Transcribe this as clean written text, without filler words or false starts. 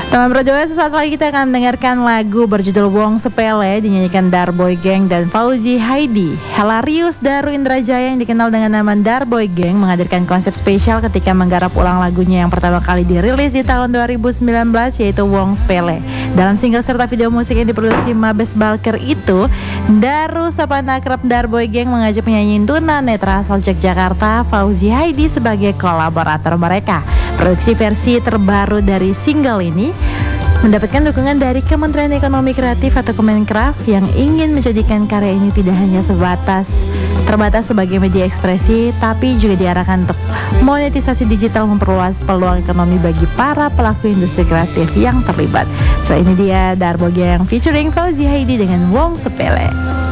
Teman berdua, sesaat lagi kita akan mendengarkan lagu berjudul Wong Sepele dinyanyikan Darboy Gang dan Fauzi Haidi. Hilarius Daru Indrajaya yang dikenal dengan nama Darboy Gang menghadirkan konsep spesial ketika menggarap ulang lagunya yang pertama kali dirilis di tahun 2019 yaitu Wong Sepele. Dalam single serta video musik yang diproduksi Mabes Balker itu, Daru sapaan akrab Darboy Gang mengajak penyanyi tunanetra asal Yogyakarta Fauzi Haidi sebagai kolaborator mereka. Produksi versi terbaru dari single ini mendapatkan dukungan dari Kementerian Ekonomi Kreatif atau Kemenkraf yang ingin menjadikan karya ini tidak hanya terbatas sebagai media ekspresi, tapi juga diarahkan untuk monetisasi digital, memperluas peluang ekonomi bagi para pelaku industri kreatif yang terlibat. Selain ini dia Darboy Gang featuring Fauzi Haidi dengan Wong Sepele.